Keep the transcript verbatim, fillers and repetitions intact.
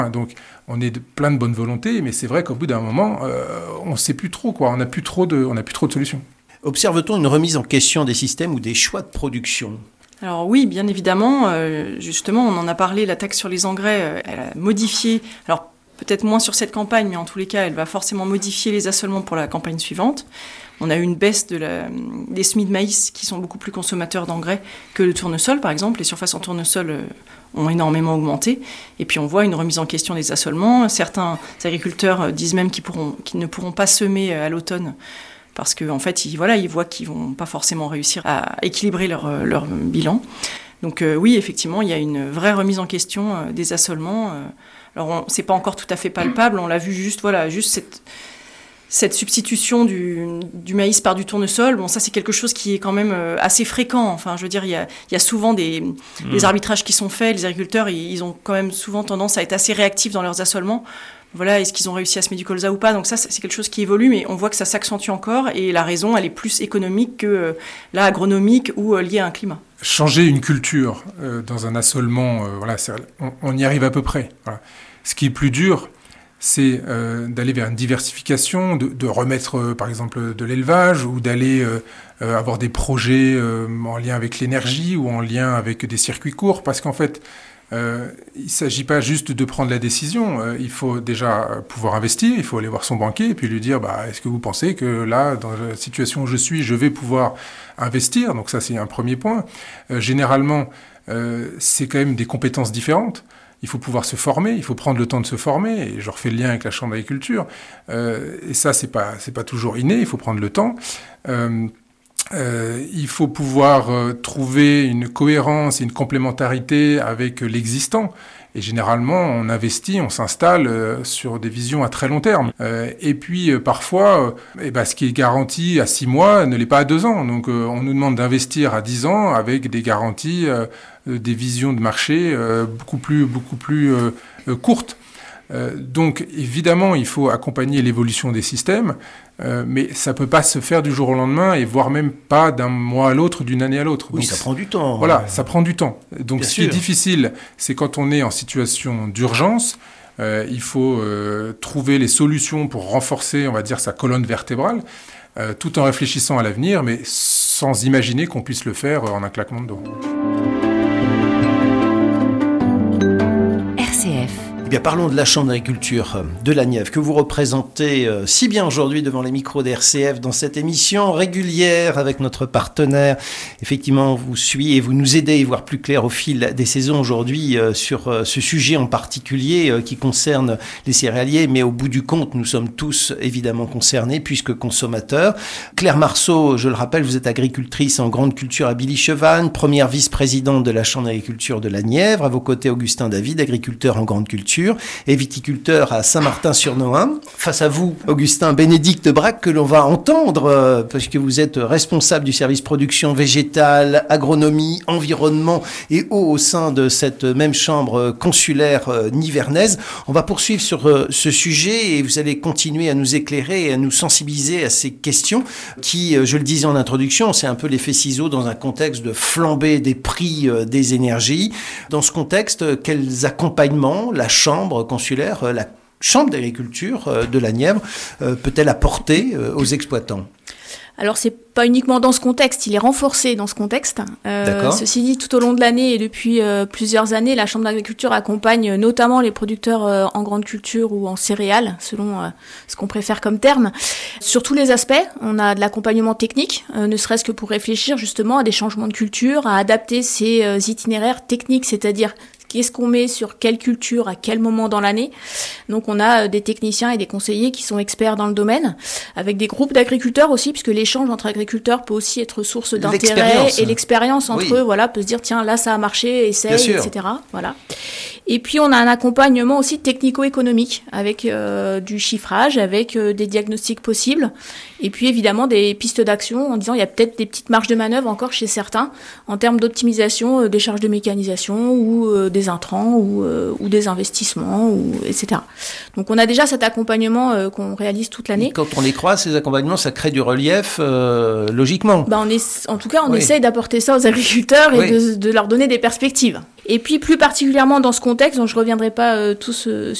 Donc on est de, plein de bonne volonté, mais c'est vrai qu'au bout d'un moment, euh, on ne sait plus trop, quoi. On n'a plus trop de, on n'a plus trop de solutions. Observe-t-on une remise en question des systèmes ou des choix de production ? Alors oui, bien évidemment. Euh, justement, on en a parlé, la taxe sur les engrais, euh, elle a modifié, alors peut-être moins sur cette campagne, mais en tous les cas, elle va forcément modifier les assolements pour la campagne suivante. On a eu une baisse de la, des semis de maïs qui sont beaucoup plus consommateurs d'engrais que le tournesol, par exemple. Les surfaces en tournesol euh, ont énormément augmenté. Et puis on voit une remise en question des assolements. Certains agriculteurs disent même qu'ils, pourront, qu'ils ne pourront pas semer à l'automne parce qu'en en fait, ils, voilà, ils voient qu'ils ne vont pas forcément réussir à équilibrer leur, leur bilan. Donc euh, oui, effectivement, il y a une vraie remise en question euh, des assolements. Euh, alors, ce n'est pas encore tout à fait palpable. On l'a vu juste, voilà, juste cette... Cette substitution du, du maïs par du tournesol, bon, ça c'est quelque chose qui est quand même assez fréquent. Enfin, je veux dire, il y a, il y a souvent des, mmh. des arbitrages qui sont faits. Les agriculteurs, ils, ils ont quand même souvent tendance à être assez réactifs dans leurs assolements. Voilà, est-ce qu'ils ont réussi à semer du colza ou pas ? Donc ça, c'est quelque chose qui évolue, mais on voit que ça s'accentue encore. Et la raison, elle est plus économique que euh, là, agronomique ou euh, liée à un climat. Changer une culture euh, dans un assolement, euh, voilà, on, on y arrive à peu près. Voilà. Ce qui est plus dur, c'est euh, d'aller vers une diversification, de, de remettre euh, par exemple de l'élevage ou d'aller euh, euh, avoir des projets euh, en lien avec l'énergie ou en lien avec des circuits courts, parce qu'en fait, euh, il ne s'agit pas juste de prendre la décision, euh, il faut déjà pouvoir investir, il faut aller voir son banquier et puis lui dire bah, est-ce que vous pensez que là, dans la situation où je suis, je vais pouvoir investir ? Donc ça, c'est un premier point. Euh, généralement, euh, c'est quand même des compétences différentes. Il faut pouvoir se former, il faut prendre le temps de se former, et je refais le lien avec la Chambre d'agriculture, euh, et ça, c'est pas, c'est pas toujours inné, il faut prendre le temps. Euh, euh, il faut pouvoir euh, trouver une cohérence et une complémentarité avec l'existant, et généralement, on investit, on s'installe euh, sur des visions à très long terme. Euh, et puis, euh, parfois, euh, eh ben, ce qui est garanti à six mois ne l'est pas à deux ans. Donc, euh, on nous demande d'investir à dix ans avec des garanties, euh, des visions de marché euh, beaucoup plus, beaucoup plus euh, euh, courtes. Euh, donc, évidemment, il faut accompagner l'évolution des systèmes, euh, mais ça ne peut pas se faire du jour au lendemain, et voire même pas d'un mois à l'autre, d'une année à l'autre. Oui, donc, ça prend du temps. Voilà, ça prend du temps. Donc, Bien ce qui sûr. est difficile, c'est quand on est en situation d'urgence, euh, il faut euh, trouver les solutions pour renforcer, on va dire, sa colonne vertébrale, euh, tout en réfléchissant à l'avenir, mais sans imaginer qu'on puisse le faire en un claquement de doigts. R C F. Eh bien, parlons de la Chambre d'agriculture de la Nièvre, que vous représentez euh, si bien aujourd'hui devant les micros d'R C F dans cette émission régulière avec notre partenaire. Effectivement, vous suivez et vous nous aidez à y voir plus clair au fil des saisons aujourd'hui euh, sur euh, ce sujet en particulier euh, qui concerne les céréaliers, mais au bout du compte, nous sommes tous évidemment concernés puisque consommateurs. Claire Marceau, je le rappelle, vous êtes agricultrice en grande culture à Billy-Chevannes, première vice-présidente de la Chambre d'agriculture de la Nièvre. À vos côtés, Augustin David, agriculteur en grande culture et viticulteur à Saint-Martin-sur-Nohain. Face à vous, Augustin Bénédicte Braque, que l'on va entendre, euh, parce que vous êtes responsable du service production végétale, agronomie, environnement et eau au sein de cette même chambre consulaire euh, nivernaise. On va poursuivre sur euh, ce sujet et vous allez continuer à nous éclairer et à nous sensibiliser à ces questions qui, euh, je le disais en introduction, c'est un peu l'effet ciseau dans un contexte de flambée des prix euh, des énergies. Dans ce contexte, quels accompagnements la Chambre consulaire, la Chambre d'agriculture de la Nièvre peut-elle apporter aux exploitants ? Alors, c'est pas uniquement dans ce contexte, il est renforcé dans ce contexte. Euh, ceci dit, tout au long de l'année et depuis euh, plusieurs années, la Chambre d'agriculture accompagne notamment les producteurs euh, en grande culture ou en céréales, selon euh, ce qu'on préfère comme terme. Sur tous les aspects, on a de l'accompagnement technique, euh, ne serait-ce que pour réfléchir justement à des changements de culture, à adapter ces euh, itinéraires techniques, c'est-à-dire qu'est-ce qu'on met sur quelle culture, à quel moment dans l'année. Donc on a des techniciens et des conseillers qui sont experts dans le domaine, avec des groupes d'agriculteurs aussi, puisque l'échange entre agriculteurs peut aussi être source d'intérêt, et l'expérience entre oui. eux, voilà, peut se dire tiens là ça a marché, essaye, et cetera. Voilà. Et puis on a un accompagnement aussi technico-économique, avec euh, du chiffrage, avec euh, des diagnostics possibles, et puis évidemment des pistes d'action en disant il y a peut-être des petites marges de manœuvre encore chez certains en termes d'optimisation euh, des charges de mécanisation ou euh, des intrants ou, euh, ou des investissements, ou, et cetera. Donc on a déjà cet accompagnement euh, qu'on réalise toute l'année. Et quand on les croise, ces accompagnements, ça crée du relief euh, logiquement. Bah on est, en tout cas, on oui. essaye d'apporter ça aux agriculteurs et oui. de, de leur donner des perspectives. Et puis plus particulièrement dans ce contexte, dont je ne reviendrai pas euh, tous euh,